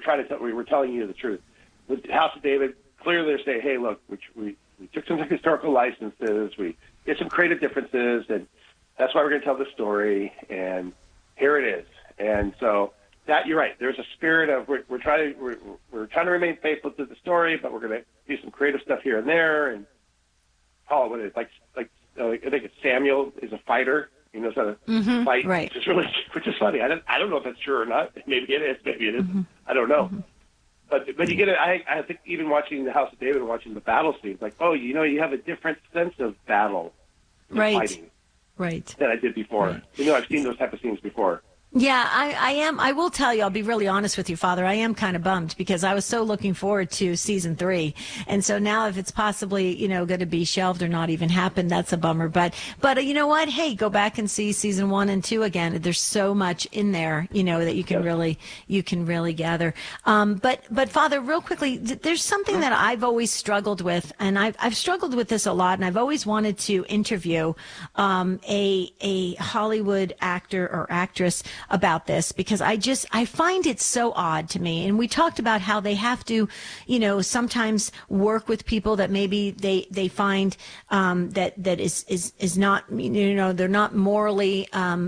we're telling you the truth. With House of David, clearly they're saying, hey, look, we took some historical licenses, we did some creative differences, and that's why we're going to tell the story, and here it is. And so that, you're right. There's a spirit of we're trying to remain faithful to the story, but we're going to do some creative stuff here and there. And Paul, what is it, like I think it's Samuel is a fighter. He knows how to fight, right? Which is funny. I don't know if that's true or not. Maybe it is. Maybe it isn't. I don't know. But you get it. I think even watching the House of David and watching the battle scenes, like, oh, you have a different sense of battle, fighting, than I did before. Right. I've seen those type of scenes before. Yeah, I am. I will tell you, I'll be really honest with you, Father. I am kind of bummed because I was so looking forward to season 3. And so now if it's possibly, going to be shelved or not even happen, that's a bummer. But you know what? Hey, go back and see season 1 and 2 again. There's so much in there, that you can really gather. But Father, real quickly, there's something that I've always struggled with, and I've struggled with this a lot, and I've always wanted to interview a Hollywood actor or actress about this, because I find it so odd to me. And we talked about how they have to, sometimes work with people that maybe they find that is not, they're not morally,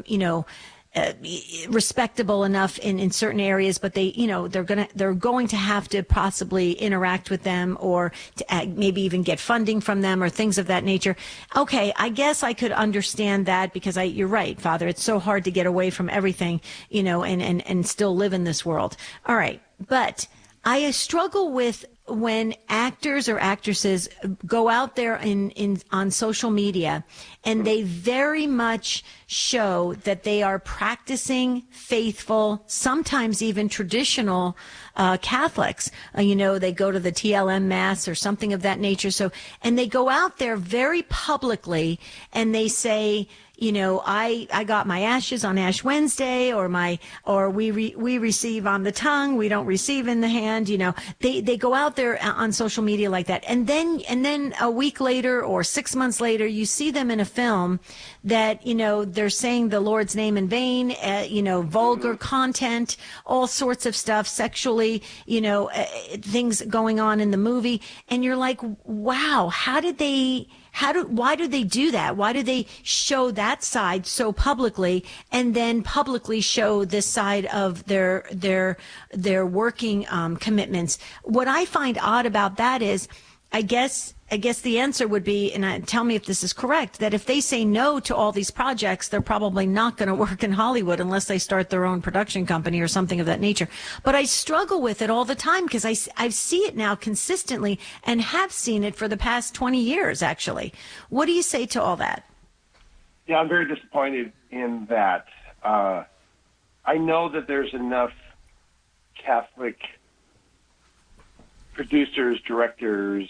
respectable enough in certain areas, but they're going to have to possibly interact with them, or to maybe even get funding from them or things of that nature. Okay, I guess I could understand that, because you're right, Father. It's so hard to get away from everything, and still live in this world. All right, but I struggle with when actors or actresses go out there on social media and they very much show that they are practicing faithful, sometimes even traditional Catholics. They go to the TLM Mass or something of that nature. And they go out there very publicly and they say, I got my ashes on Ash Wednesday, or we receive on the tongue, we don't receive in the hand. They go out there on social media like that, and then a week later or 6 months later, you see them in a film that they're saying the Lord's name in vain, vulgar content, all sorts of stuff, sexually, things going on in the movie, and you're like, wow, why do they do that? Why do they show that side so publicly and then publicly show this side of their working commitments? What I find odd about that is, I guess the answer would be, and tell me if this is correct, that if they say no to all these projects, they're probably not going to work in Hollywood unless they start their own production company or something of that nature. But I struggle with it all the time because I see it now consistently and have seen it for the past 20 years, actually. What do you say to all that? Yeah, I'm very disappointed in that. I know that there's enough Catholic producers, directors,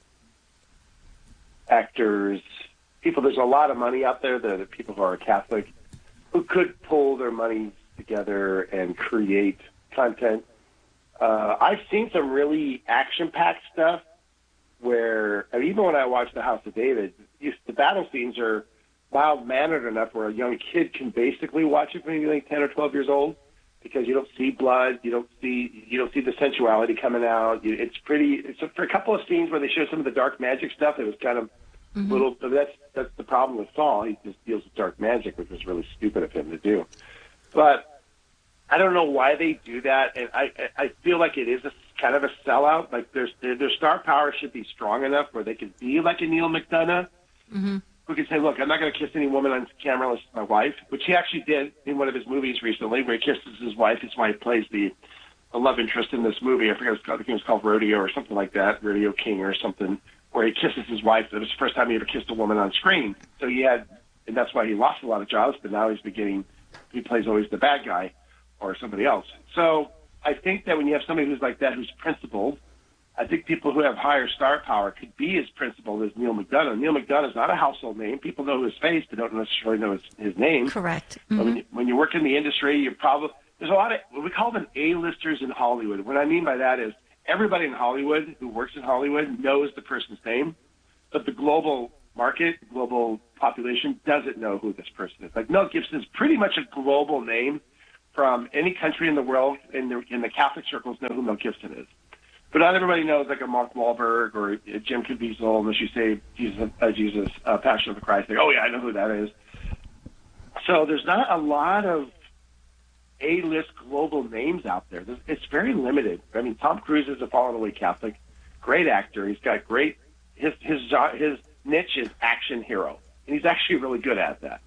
actors, people. There's a lot of money out there. The people who are Catholic who could pull their money together and create content. I've seen some really action-packed stuff where, even when I watch The House of David, the battle scenes are mild-mannered enough where a young kid can basically watch it, maybe like 10 or 12 years old, because you don't see blood, you don't see the sensuality coming out. It's for a couple of scenes where they show some of the dark magic stuff. It was kind of little. That's the problem with Saul. He just deals with dark magic, which was really stupid of him to do. But I don't know why they do that, and I feel like it is kind of a sellout. Like their star power should be strong enough where they could be like a Neil McDonough, who can say, "Look, I'm not going to kiss any woman on camera unless it's my wife," which he actually did in one of his movies recently, where he kisses his wife. His wife plays the love interest in this movie. I forget what it's called. I think it was called Rodeo or something like that, Rodeo King or something, where he kisses his wife. It was the first time he ever kissed a woman on screen. So and that's why he lost a lot of jobs, but now he plays always the bad guy or somebody else. So I think that when you have somebody who's like that, who's principled, I think people who have higher star power could be as principled as Neil McDonough. Neil McDonough is not a household name. People know his face, but don't necessarily know his name. Correct. But when you work in the industry, there's a lot of what we call them A-listers in Hollywood. What I mean by that is everybody in Hollywood who works in Hollywood knows the person's name, but the global market, global population doesn't know who this person is. Like Mel Gibson is pretty much a global name from any country in the world in the Catholic circles know who Mel Gibson is. But not everybody knows like a Mark Wahlberg or a Jim Caviezel unless you say Jesus, Passion of the Christ. Like, oh yeah, I know who that is. So there's not a lot of A-list global names out there. It's very limited. I mean, Tom Cruise is a fallen away Catholic, great actor. He's got great. His niche is action hero, and he's actually really good at that.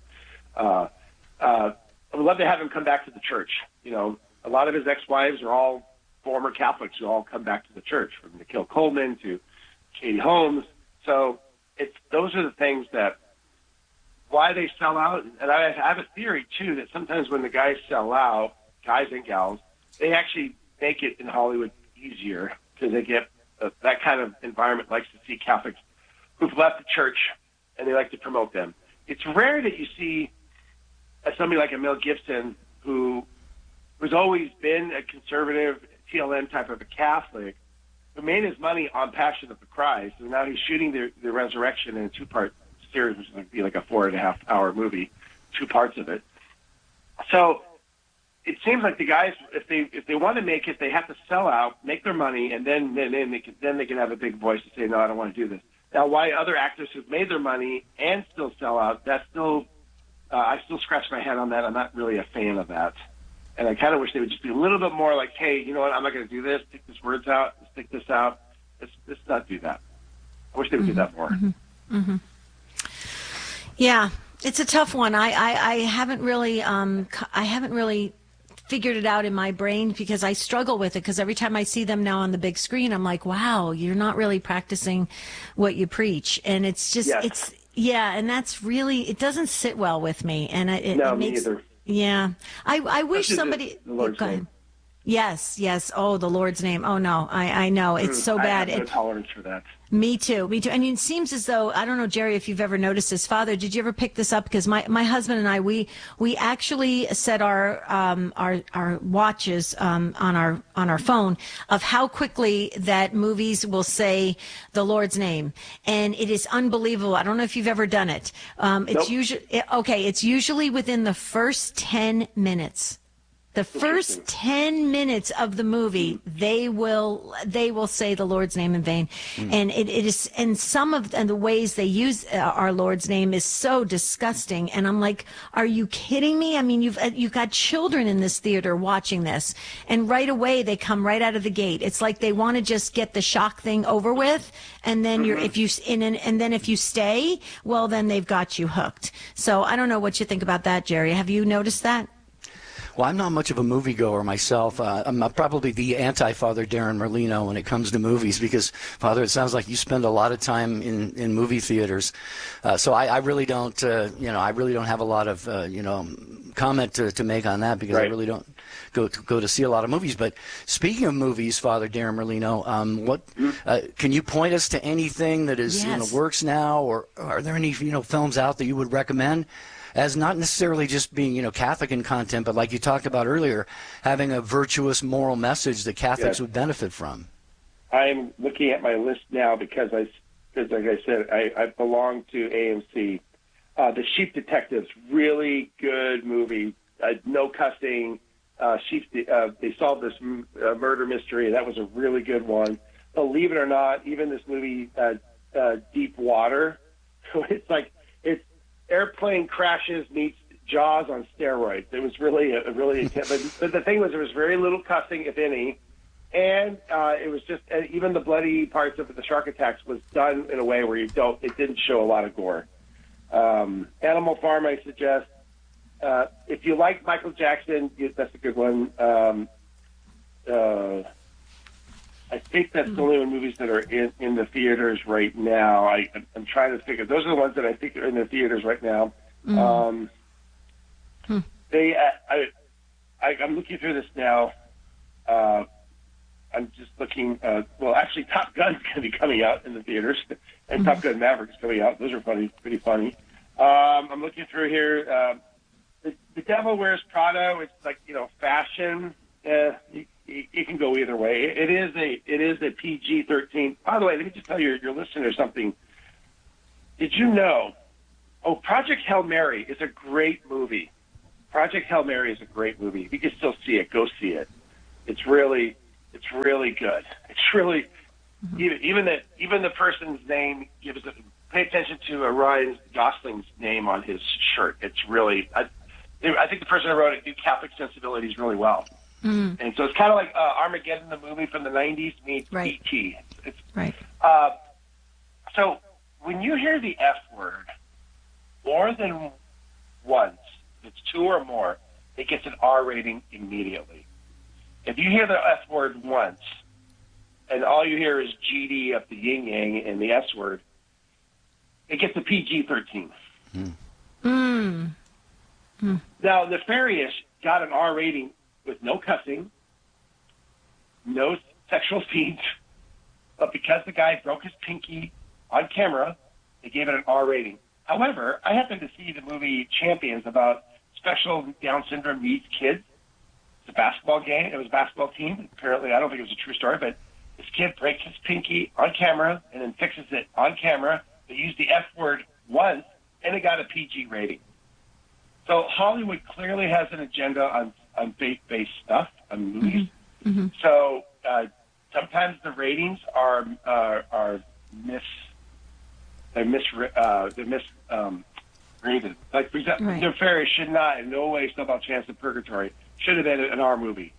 I would love to have him come back to the church. You know, a lot of his ex-wives are all former Catholics who all come back to the church, from Nikhil Coleman to Katie Holmes. So those are the things that why they sell out. And I have a theory too that sometimes when the guys sell out, guys and gals, they actually make it in Hollywood easier because they get that kind of environment likes to see Catholics who've left the church and they like to promote them. It's rare that you see somebody like a Mel Gibson who has always been a conservative TLM type of a Catholic who made his money on Passion of the Christ, and now he's shooting the Resurrection in a 2-part series, which would be like a 4.5-hour movie, 2 parts of it. So it seems like the guys, if they want to make it, they have to sell out, make their money, and then they can have a big voice to say, no, I don't want to do this. Now, why other actors who've made their money and still sell out, that's still I still scratch my head on that. I'm not really a fan of that. And I kind of wish they would just be a little bit more like, hey, you know what, I'm not going to do this. Take these words out. Let's take this out. Let's not do that. I wish they would do that more. Mm-hmm. Mm-hmm. Yeah, it's a tough one. I haven't really figured it out in my brain because I struggle with it, because every time I see them now on the big screen, I'm like, wow, you're not really practicing what you preach. And it's just, yes. And that's really, it doesn't sit well with me. And it me makes, either. Yeah. I wish somebody, the Lord's go ahead. name. Yes. Oh, the Lord's name. Oh no, I know. It's so bad. I have no tolerance for that. Me too. And it seems as though, I don't know, Jerry, if you've ever noticed this. Father, did you ever pick this up? Because my husband and I, we actually set our watches on our phone of how quickly that movies will say the Lord's name, and it is unbelievable. I don't know if you've ever done it. It's It's usually within the first 10 minutes. The first 10 minutes of the movie, they will say the Lord's name in vain. And it is, and some of the ways they use our Lord's name is so disgusting. And I'm like, are you kidding me? I mean, you've got children in this theater watching this, and right away they come right out of the gate. It's like they want to just get the shock thing over with. And then if you stay, well, then they've got you hooked. So I don't know what you think about that, Jerry. Have you noticed that? Well, I'm not much of a moviegoer myself. I'm probably the anti-Father Darren Merlino when it comes to movies, because, Father, it sounds like you spend a lot of time in movie theaters. So I really don't, I really don't have a lot of, comment to make on that, because I really don't go to see a lot of movies. But speaking of movies, Father Darren Merlino, can you point us to anything that is in the works now, or are there any, films out that you would recommend? As not necessarily just being, Catholic in content, but like you talked about earlier, having a virtuous moral message that Catholics would benefit from. I'm looking at my list now because like I said, I belong to AMC. The Sheep Detectives, really good movie. No cussing. They solved this murder mystery. That was a really good one. Believe it or not, even this movie, Deep Water, it's airplane crashes meets Jaws on steroids. It was really but the thing was, there was very little cussing, if any, and it was just even the bloody parts of the shark attacks was done in a way where it didn't show a lot of gore. Animal Farm, I suggest. If you like Michael Jackson, that's a good one. I think that's the only movies that are in the theaters right now. I'm trying to figure. Those are the ones that I think are in the theaters right now. I'm looking through this now. I'm just looking. Actually, Top Gun's going to be coming out in the theaters, and Top Gun Maverick's coming out. Those are pretty funny. I'm looking through here. The Devil Wears Prada. It's fashion. It can go either way. It is a PG-13. By the way, let me just tell your listeners something. Did you know? Project Hail Mary is a great movie. Project Hail Mary is a great movie. If you can still see it, go see it. It's really good. It's really even the person's name gives it. Pay attention to Ryan Gosling's name on his shirt. It's really. I think the person who wrote it knew Catholic sensibilities really well. Mm. And so it's kind of like Armageddon, the movie from the 90s, meets E.T. It's right. So when you hear the F word more than once, it's 2 or more, it gets an R rating immediately. If you hear the F word once, and all you hear is GD up the yin yang and the S word, it gets a PG-13. Mm. Mm. Mm. Now, Nefarious got an R rating with no cussing, no sexual scenes, but because the guy broke his pinky on camera, they gave it an R rating. However, I happened to see the movie Champions about special Down syndrome meets kids. It's a basketball game. It was a basketball team. Apparently, I don't think it was a true story, but this kid breaks his pinky on camera and then fixes it on camera. They used the F word once, and it got a PG rating. So Hollywood clearly has an agenda on faith-based stuff, on movies. Mm-hmm. Mm-hmm. So sometimes the ratings are rated. Like, for example, Nefarious should not, in no way, Snowball Chance of Purgatory, should have been an R movie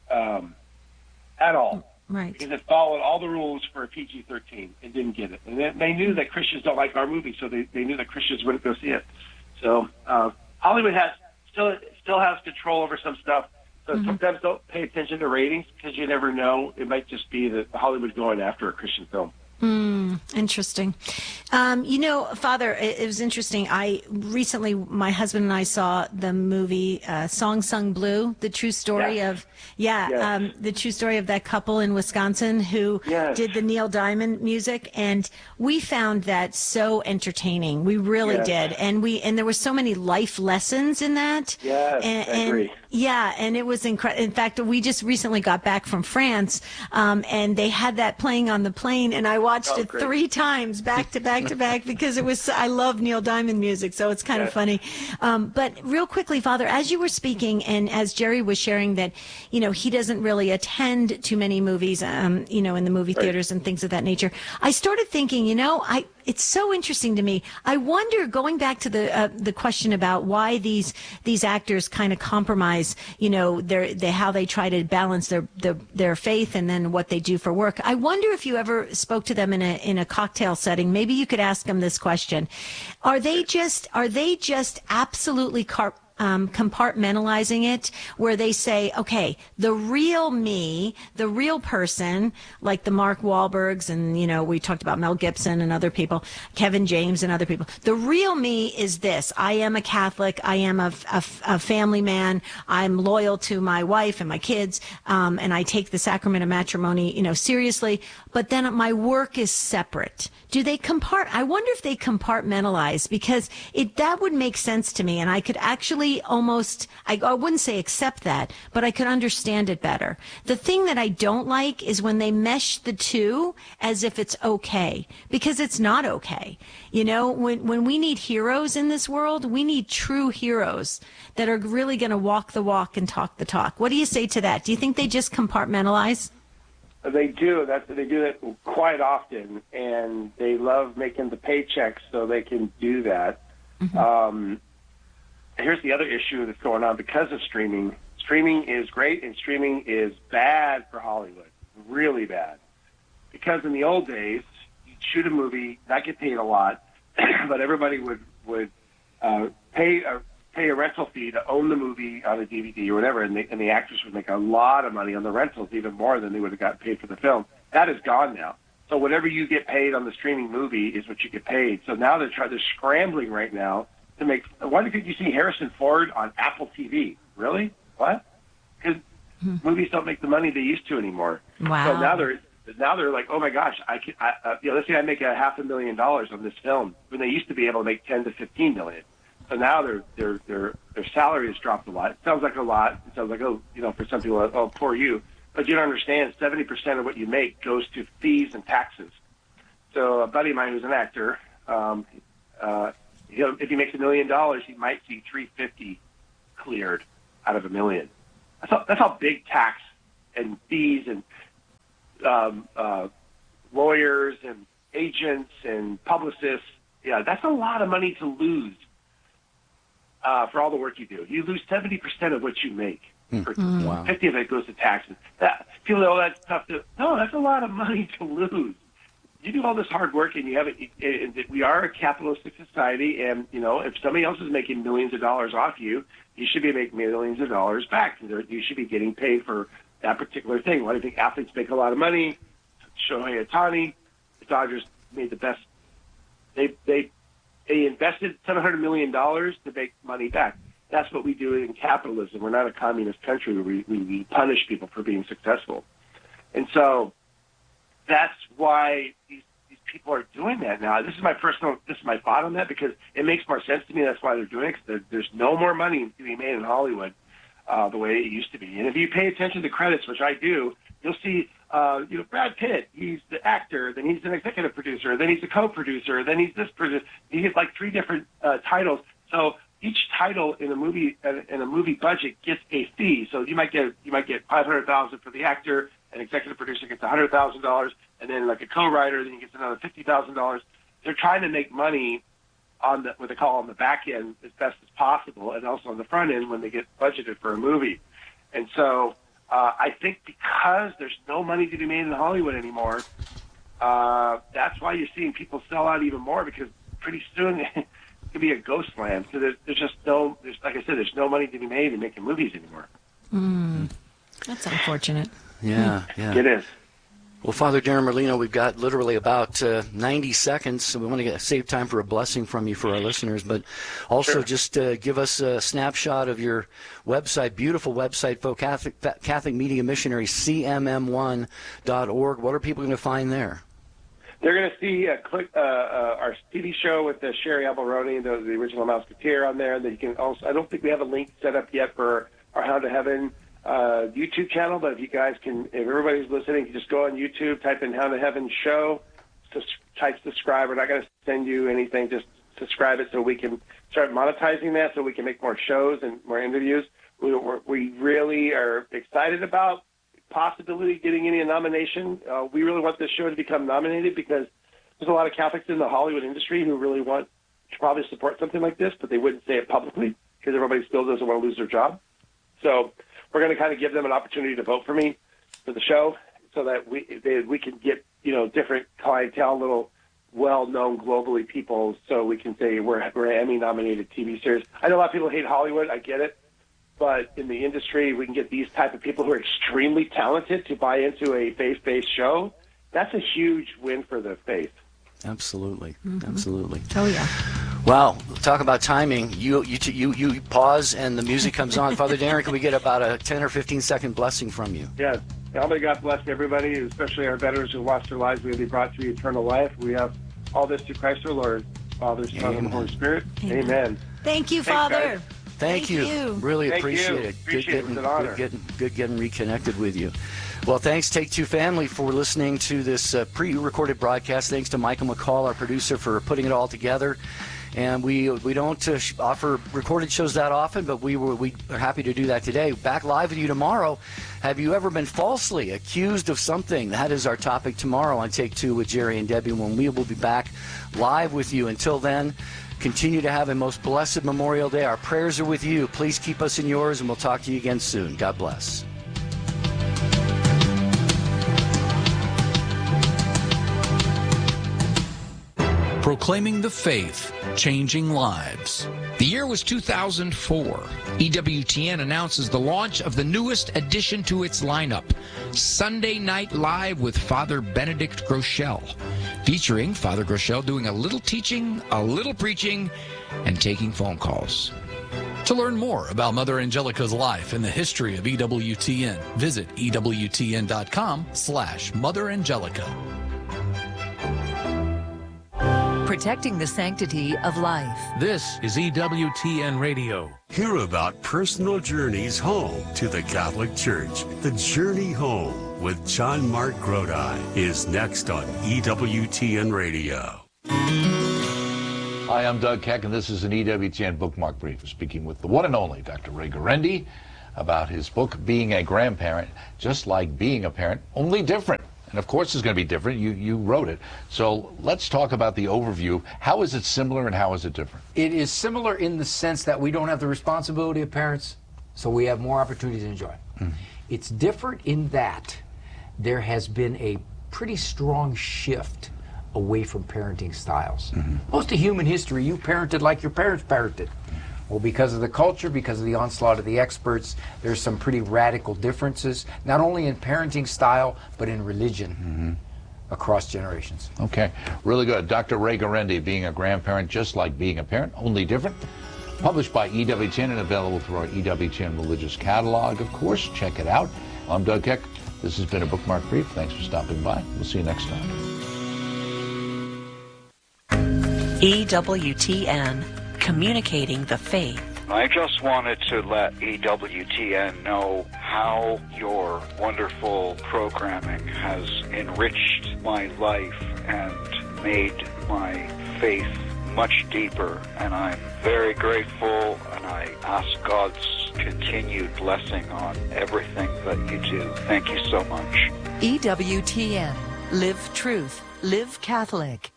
at all. Right. Because it followed all the rules for a PG-13 and didn't get it. And they knew that Christians don't like our movies, so they knew that Christians wouldn't go see it. So Hollywood still has control over some stuff. So sometimes don't pay attention to ratings because you never know. It might just be that Hollywood's going after a Christian film. Interesting. Father, it was interesting. Recently, my husband and I saw the movie Song Sung Blue, the true story of the true story of that couple in Wisconsin who did the Neil Diamond music, and we found that so entertaining. We really did, and there were so many life lessons in that. Yes, I agree. Yeah, and it was incredible. In fact, we just recently got back from France, and they had that playing on the plane, and I watched it 3 times back to back to back because I love Neil Diamond music, so it's kind of funny. But real quickly, Father, as you were speaking, and as Jerry was sharing that, he doesn't really attend too many movies, in the movie theaters and things of that nature, I started thinking, it's so interesting to me. I wonder, going back to the question about why these actors kind of compromise, how they try to balance their faith and then what they do for work. I wonder if you ever spoke to them in a cocktail setting. Maybe you could ask them this question: Are they just absolutely compartmentalizing it, where they say, okay, the real me, the real person, like the Mark Wahlbergs and, we talked about Mel Gibson and other people, Kevin James and other people. The real me is this. I am a Catholic. I am a family man. I'm loyal to my wife and my kids. And I take the sacrament of matrimony, seriously. But then my work is separate. Do they I wonder if they compartmentalize, because that would make sense to me. And I could actually I wouldn't say accept that, but I could understand it better. The thing that I don't like is when they mesh the two as if it's okay, because it's not okay. When we need heroes in this world, we need true heroes that are really going to walk the walk and talk the talk. What do you say to that? Do you think they just compartmentalize? They do. They do that quite often, and they love making the paychecks so they can do that. Mm-hmm. Here's the other issue that's going on because of streaming. Streaming is great, and streaming is bad for Hollywood, really bad. Because in the old days, you'd shoot a movie, not get paid a lot, but everybody would pay a rental fee to own the movie on a DVD or whatever, and the actors would make a lot of money on the rentals, even more than they would have gotten paid for the film. That is gone now. So whatever you get paid on the streaming movie is what you get paid. So now they're scrambling right now to make. Why did you see Harrison Ford on Apple TV? Really? What? Because movies don't make the money they used to anymore. Wow. So now they're like, oh my gosh, let's say I make $500,000 on this film when they used to be able to make $10 to $15 million. So now their salary has dropped a lot. It sounds like a lot. It sounds like, for some people, oh, poor you. But you don't understand, 70% of what you make goes to fees and taxes. So a buddy of mine who's an actor, if he makes $1 million, he might see $350 cleared out of $1 million. That's how big tax and fees and lawyers and agents and publicists. Yeah, that's a lot of money to lose for all the work you do. You lose 70% of what you make. Wow. 50 of it goes to taxes. People know that's tough to. No, that's a lot of money to lose. You do all this hard work, and you have it. We are a capitalistic society, and if somebody else is making millions of dollars off you, you should be making millions of dollars back. You should be getting paid for that particular thing. Why do you think athletes make a lot of money? Shohei Ohtani, the Dodgers made the best. They invested $700 million to make money back. That's what we do in capitalism. We're not a communist country where we punish people for being successful. And so that's why these people are doing that now. This is my thought on that, because it makes more sense to me. That's why they're doing it, because there's no more money to be made in Hollywood the way it used to be. And if you pay attention to credits, which I do, you'll see Brad Pitt, he's the actor, then he's an executive producer, then he's a co-producer, then he's this producer. He gets like 3 different titles. So each title in a movie budget gets a fee. So you might get $500,000 for the actor, an executive producer gets $100,000, and then like a co-writer, then he gets another $50,000. They're trying to make money on what they call on the back end as best as possible, and also on the front end when they get budgeted for a movie. And so I think because there's no money to be made in Hollywood anymore, that's why you're seeing people sell out even more, because pretty soon it could be a ghost land. So like I said, there's no money to be made in making movies anymore. That's unfortunate. Yeah. It is. Well, Father Darren Merlino, we've got literally about 90 seconds, so we want to save time for a blessing from you for our listeners, but also Sure. just give us a snapshot of your website, beautiful website, Catholic Media Missionary, cmm1.org. What are people going to find there? They're going to see our TV show with Sherry Alberoni, the original Mouseketeer, on there. That you can also. I don't think we have a link set up yet for our Hound to Heaven YouTube channel, but if everybody's listening, you just go on YouTube, type in Hound to Heaven show, type subscribe. We're not going to send you anything. Just subscribe it so we can start monetizing that, so we can make more shows and more interviews. We really are excited about possibility of getting any nomination. We really want this show to become nominated, because there's a lot of Catholics in the Hollywood industry who really want to probably support something like this, but they wouldn't say it publicly because everybody still doesn't want to lose their job. So we're going to kind of give them an opportunity to vote for me for the show, so that we can get different clientele, little well-known globally people, so we can say we're an Emmy-nominated TV series. I know a lot of people hate Hollywood. I get it. But in the industry, we can get these type of people who are extremely talented to buy into a faith-based show. That's a huge win for the faith. Absolutely. Absolutely. Oh, yeah. Wow. Talk about timing. You pause and the music comes on. Father Darren, can we get about a 10 or 15-second blessing from you? Yes. May God bless everybody, especially our veterans who lost their lives. May they be brought to eternal life. We have all this through Christ our Lord, Father, Son, and Holy Spirit. Amen. Thank you, Thanks, Father. guys. Thank you. Really Thank appreciate you. it. Appreciate it. It's an honor. Good getting reconnected with you. Well, thanks, Take Two family, for listening to this pre-recorded broadcast. Thanks to Michael McCall, our producer, for putting it all together. And we don't offer recorded shows that often, but we are happy to do that today. Back live with you tomorrow. Have you ever been falsely accused of something? That is our topic tomorrow on Take Two with Jerry and Debbie, when we will be back live with you. Until then, continue to have a most blessed Memorial Day. Our prayers are with you. Please keep us in yours, and we'll talk to you again soon. God bless. Proclaiming the faith, changing lives. The year was 2004. EWTN announces the launch of the newest addition to its lineup, Sunday Night Live with Father Benedict Groeschel, featuring Father Groeschel doing a little teaching, a little preaching, and taking phone calls. To learn more about Mother Angelica's life and the history of EWTN, visit EWTN.com/Mother Angelica. Protecting the sanctity of life. This is EWTN Radio. Hear about personal journeys home to the Catholic Church. The Journey Home with John Mark Grodi is next on EWTN Radio. Hi, I'm Doug Keck, and this is an EWTN Bookmark Brief. We're speaking with the one and only Dr. Ray Guarendi about his book, Being a Grandparent, Just Like Being a Parent, Only Different. And of course it's going to be different. You wrote it. So let's talk about the overview. How is it similar and how is it different? It is similar in the sense that we don't have the responsibility of parents, so we have more opportunities to enjoy. Mm-hmm. It's different in that there has been a pretty strong shift away from parenting styles. Mm-hmm. Most of human history, you parented like your parents parented. Well, because of the culture, because of the onslaught of the experts, there's some pretty radical differences, not only in parenting style, but in religion across generations. Okay, really good. Dr. Ray Guarendi, Being a Grandparent, Just Like Being a Parent, Only Different. Published by EWTN and available through our EWTN Religious Catalog, of course. Check it out. I'm Doug Keck. This has been a Bookmark Brief. Thanks for stopping by. We'll see you next time. EWTN, communicating the faith. I just wanted to let EWTN know how your wonderful programming has enriched my life and made my faith much deeper, and I'm very grateful, and I ask God's continued blessing on everything that you do. Thank you so much. EWTN, live truth, live Catholic.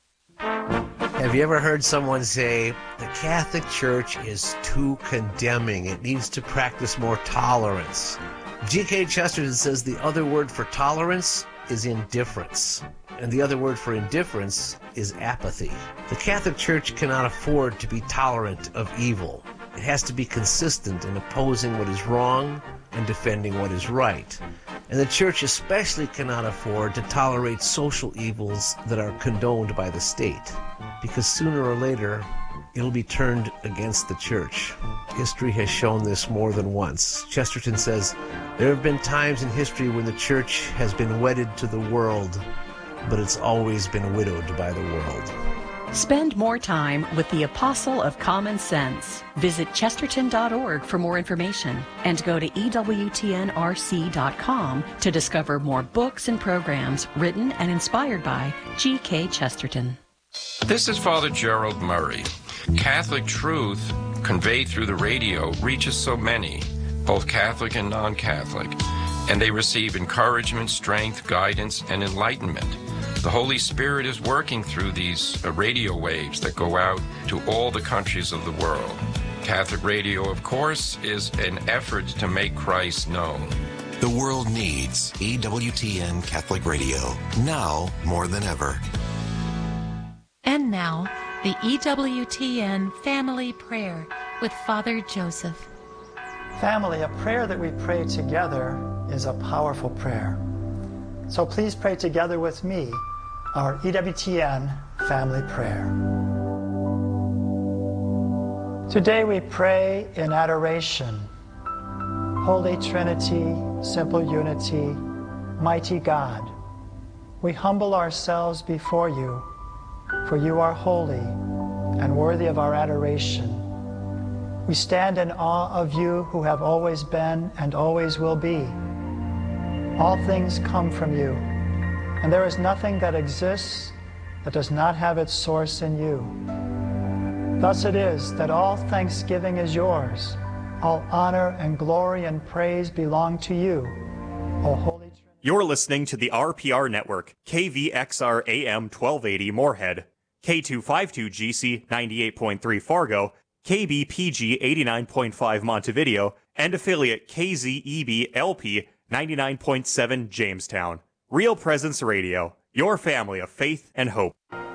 Have you ever heard someone say, the Catholic Church is too condemning, it needs to practice more tolerance? G.K. Chesterton says the other word for tolerance is indifference, and the other word for indifference is apathy. The Catholic Church cannot afford to be tolerant of evil. It has to be consistent in opposing what is wrong and defending what is right. And the Church especially cannot afford to tolerate social evils that are condoned by the state, because sooner or later it'll be turned against the Church. History has shown this more than once. Chesterton says, there have been times in history when the Church has been wedded to the world, but it's always been widowed by the world. Spend more time with the Apostle of Common Sense. Visit chesterton.org for more information and go to EWTNRC.com to discover more books and programs written and inspired by G.K. Chesterton. This is Father Gerald Murray. Catholic truth conveyed through the radio reaches so many, both Catholic and non-Catholic, and they receive encouragement, strength, guidance, and enlightenment. The Holy Spirit is working through these radio waves that go out to all the countries of the world. Catholic radio, of course, is an effort to make Christ known. The world needs EWTN Catholic Radio, now more than ever. And now, the EWTN Family Prayer with Father Joseph. Family, a prayer that we pray together is a powerful prayer. So please pray together with me our EWTN Family Prayer. Today we pray in adoration. Holy Trinity, simple unity, mighty God, we humble ourselves before you, for you are holy and worthy of our adoration. We stand in awe of you who have always been and always will be. All things come from you, and there is nothing that exists that does not have its source in you. Thus it is that all thanksgiving is yours, all honor and glory and praise belong to you, O Holy Trinity. You're listening to the RPR Network, KVXR AM 1280 Moorhead, K252GC 98.3 Fargo, KBPG 89.5 Montevideo, and affiliate KZEB LP 99.7 Jamestown. Real Presence Radio, your family of faith and hope.